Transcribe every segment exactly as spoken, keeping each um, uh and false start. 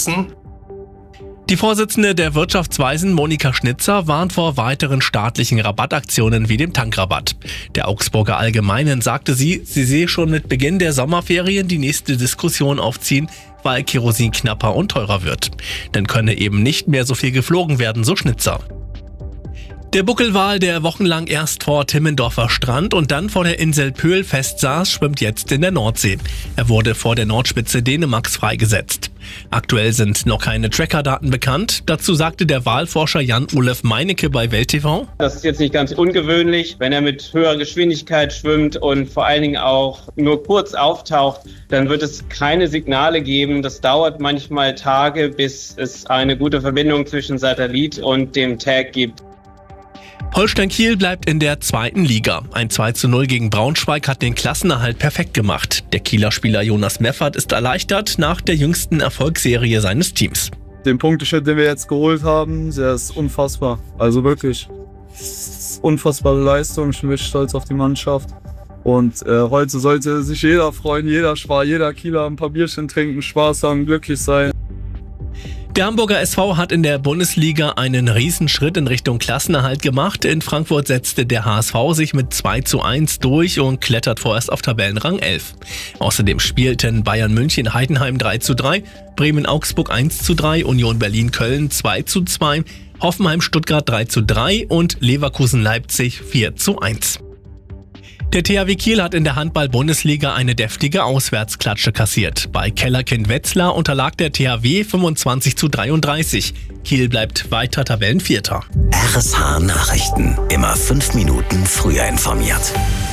nutzen? Die Vorsitzende der Wirtschaftsweisen Monika Schnitzer warnt vor weiteren staatlichen Rabattaktionen wie dem Tankrabatt. Der Augsburger Allgemeinen sagte sie, sie sehe schon mit Beginn der Sommerferien die nächste Diskussion aufziehen, weil Kerosin knapper und teurer wird. Dann könne eben nicht mehr so viel geflogen werden, so Schnitzer. Der Buckelwal, der wochenlang erst vor Timmendorfer Strand und dann vor der Insel Pöhl festsaß, schwimmt jetzt in der Nordsee. Er wurde vor der Nordspitze Dänemarks freigesetzt. Aktuell sind noch keine Trackerdaten bekannt. Dazu sagte der Walforscher Jan-Olef Meinecke bei Welt T V: Das ist jetzt nicht ganz ungewöhnlich, wenn er mit höherer Geschwindigkeit schwimmt und vor allen Dingen auch nur kurz auftaucht, dann wird es keine Signale geben. Das dauert manchmal Tage, bis es eine gute Verbindung zwischen Satellit und dem Tag gibt. Holstein Kiel bleibt in der zweiten Liga. Ein zwei zu null gegen Braunschweig hat den Klassenerhalt perfekt gemacht. Der Kieler Spieler Jonas Meffert ist erleichtert nach der jüngsten Erfolgsserie seines Teams. Den Punkteschnitt, den wir jetzt geholt haben, der ist unfassbar. Also wirklich unfassbare Leistung. Ich bin wirklich stolz auf die Mannschaft. Und äh, heute sollte sich jeder freuen, jeder Spar, jeder Kieler ein paar Bierchen trinken, Spaß haben, glücklich sein. Der Hamburger S V hat in der Bundesliga einen Riesenschritt in Richtung Klassenerhalt gemacht. In Frankfurt setzte der H S V sich mit zwei zu eins durch und klettert vorerst auf Tabellenrang elf. Außerdem spielten Bayern München Heidenheim drei zu drei, Bremen Augsburg eins zu drei, Union Berlin Köln zwei zu zwei, Hoffenheim Stuttgart drei zu drei und Leverkusen Leipzig vier zu eins. Der T H W Kiel hat in der Handball-Bundesliga eine deftige Auswärtsklatsche kassiert. Bei Kellerkind Wetzlar unterlag der T H W fünfundzwanzig zu dreiunddreißig. Kiel bleibt weiter Tabellenvierter. R S H Nachrichten. Immer fünf Minuten früher informiert.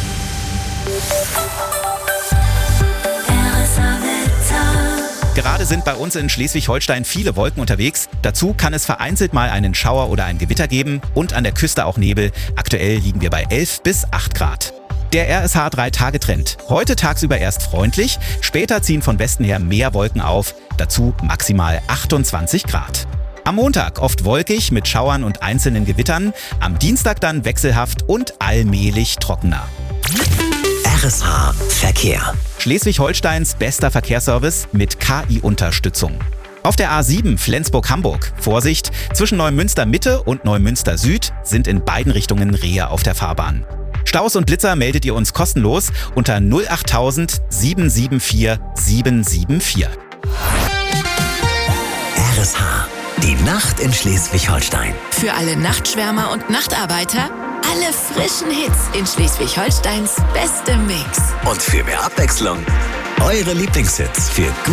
Gerade sind bei uns in Schleswig-Holstein viele Wolken unterwegs. Dazu kann es vereinzelt mal einen Schauer oder ein Gewitter geben und an der Küste auch Nebel. Aktuell liegen wir bei elf bis acht Grad. Der R S H drei Tage Trend. Heute tagsüber erst freundlich, später ziehen von Westen her mehr Wolken auf, dazu maximal achtundzwanzig Grad. Am Montag oft wolkig mit Schauern und einzelnen Gewittern, am Dienstag dann wechselhaft und allmählich trockener. R S H Verkehr. Schleswig-Holsteins bester Verkehrsservice mit K I-Unterstützung. Auf der A sieben Flensburg-Hamburg. Vorsicht, zwischen Neumünster Mitte und Neumünster Süd sind in beiden Richtungen Rehe auf der Fahrbahn. Staus und Blitzer meldet ihr uns kostenlos unter null achttausend sieben sieben vier sieben sieben vier. R S H. Die Nacht in Schleswig-Holstein. Für alle Nachtschwärmer und Nachtarbeiter, alle frischen Hits in Schleswig-Holsteins bestem Mix. Und für mehr Abwechslung, eure Lieblingshits für